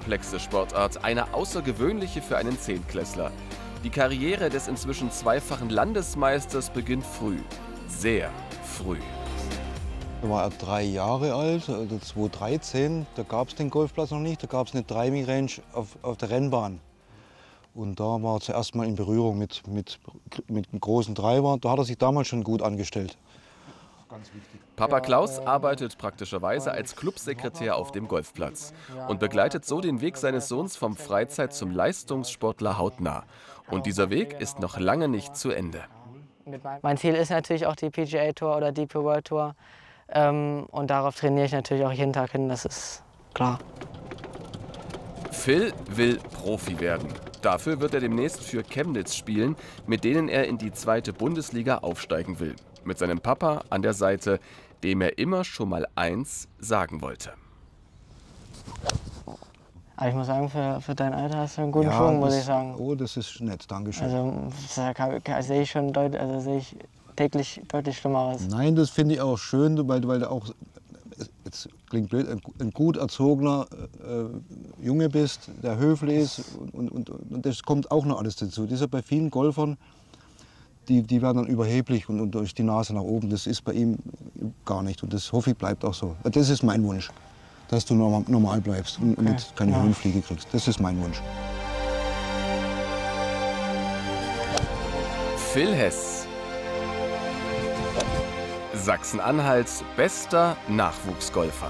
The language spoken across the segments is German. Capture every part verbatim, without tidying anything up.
komplexe Sportart, eine außergewöhnliche für einen Zehntklässler. Die Karriere des inzwischen zweifachen Landesmeisters beginnt früh, sehr früh. Da war er drei Jahre alt, also zweitausenddreizehn. Da gab es den Golfplatz noch nicht, da gab es eine Driving-Range auf, auf der Rennbahn. Und da war er zuerst mal in Berührung mit, mit, mit einem großen Driver. Da hat er sich damals schon gut angestellt. Ganz wichtig. Papa Klaus arbeitet praktischerweise als Clubsekretär auf dem Golfplatz und begleitet so den Weg seines Sohns vom Freizeit- zum Leistungssportler hautnah. Und dieser Weg ist noch lange nicht zu Ende. Mein Ziel ist natürlich auch die P G A Tour oder D P World Tour. Und darauf trainiere ich natürlich auch jeden Tag hin, das ist klar. Phil will Profi werden. Dafür wird er demnächst für Chemnitz spielen, mit denen er in die zweite Bundesliga aufsteigen will. Mit seinem Papa an der Seite, dem er immer schon mal eins sagen wollte. Aber ich muss sagen, für, für dein Alter hast du einen guten Ja, Schwung, muss das, ich sagen. Oh, das ist nett, danke schön. Also da sehe ich schon deut, also sehe ich täglich deutlich Schlimmeres. Nein, das finde ich auch schön, weil, weil du auch, jetzt klingt blöd, ein, ein gut erzogener äh, Junge bist, der höflich ist und, und, und das kommt auch noch alles dazu. Das ist ja bei vielen Golfern, die, die werden dann überheblich und, und durch die Nase nach oben. Das ist bei ihm gar nicht und das hoffe ich bleibt auch so. Das ist mein Wunsch, dass du normal, normal bleibst und, okay. und jetzt keine ja. Höhenfliege kriegst. Das ist mein Wunsch. Phil Hess, Sachsen-Anhalts bester Nachwuchsgolfer.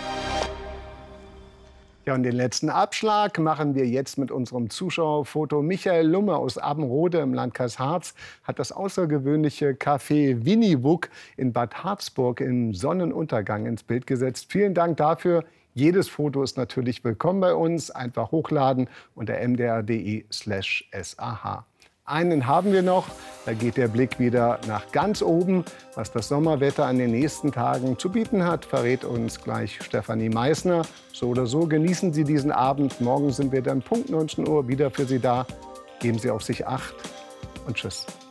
Ja, und den letzten Abschlag machen wir jetzt mit unserem Zuschauerfoto. Michael Lumme aus Abenrode im Landkreis Harz hat das außergewöhnliche Café Winniwuk in Bad Harzburg im Sonnenuntergang ins Bild gesetzt. Vielen Dank dafür. Jedes Foto ist natürlich willkommen bei uns. Einfach hochladen unter m d r punkt d e slash s a h. Einen haben wir noch, da geht der Blick wieder nach ganz oben. Was das Sommerwetter an den nächsten Tagen zu bieten hat, verrät uns gleich Stefanie Meissner. So oder so genießen Sie diesen Abend. Morgen sind wir dann Punkt neunzehn Uhr wieder für Sie da. Geben Sie auf sich Acht und tschüss.